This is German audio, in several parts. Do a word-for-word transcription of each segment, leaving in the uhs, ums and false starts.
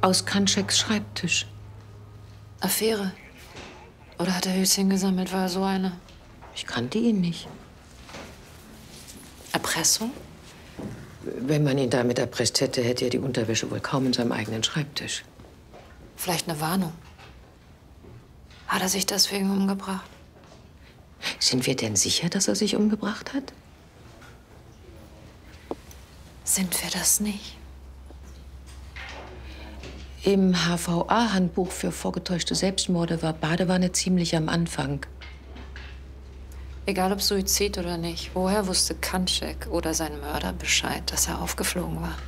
aus Kantscheks Schreibtisch. Affäre? Oder hat er Höschen gesammelt, war er so einer? Ich kannte ihn nicht. Erpressung? Wenn man ihn damit erpresst hätte, hätte er die Unterwäsche wohl kaum in seinem eigenen Schreibtisch. Vielleicht eine Warnung. Hat er sich deswegen umgebracht? Sind wir denn sicher, dass er sich umgebracht hat? Sind wir das nicht? Im H V A-Handbuch für vorgetäuschte Selbstmorde war Badewanne ziemlich am Anfang. Egal ob Suizid oder nicht, woher wusste Kantschek oder sein Mörder Bescheid, dass er aufgeflogen war?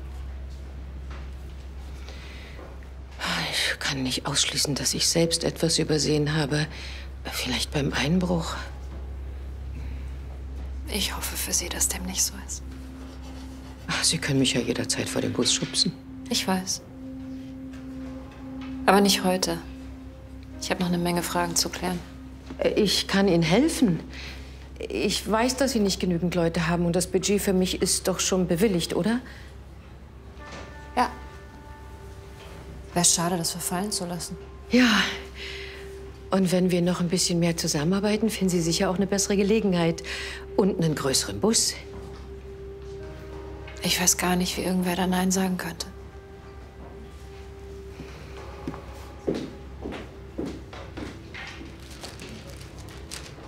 Ich kann nicht ausschließen, dass ich selbst etwas übersehen habe. Vielleicht beim Einbruch. Ich hoffe für Sie, dass dem nicht so ist. Ach, Sie können mich ja jederzeit vor den Bus schubsen. Ich weiß. Aber nicht heute. Ich habe noch eine Menge Fragen zu klären. Ich kann Ihnen helfen. Ich weiß, dass Sie nicht genügend Leute haben und das Budget für mich ist doch schon bewilligt, oder? Ja. Wäre schade, das verfallen zu lassen. Ja. Und wenn wir noch ein bisschen mehr zusammenarbeiten, finden Sie sicher auch eine bessere Gelegenheit. Und einen größeren Bus. Ich weiß gar nicht, wie irgendwer da Nein sagen könnte.